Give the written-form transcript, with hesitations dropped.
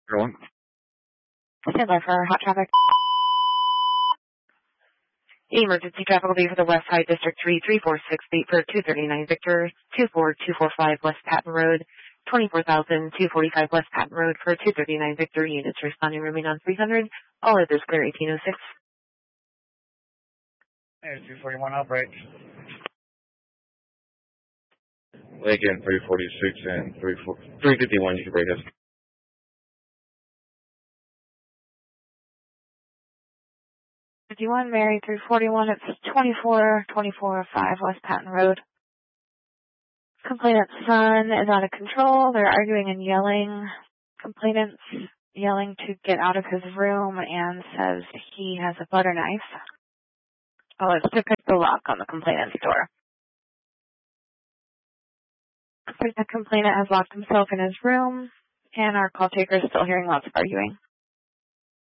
Everyone. Stand by for hot traffic. Emergency traffic will be for the West Side District 33468 for 239 Victor, 24245 West Patton Road, 24245 West Patton Road for 239 Victor. Units responding remain on 300. All others clear 1806. There's 241 outbreak. Lincoln 346 and 351, you can break us. 51 Mary 341, it's 24245 West Patton Road. Complainant's son is out of control. They're arguing and yelling. Complainant's yelling to get out of his room and says he has a butter knife. Oh, it's to pick the lock on the complainant's door. The complainant has locked himself in his room, and our call taker is still hearing lots of arguing.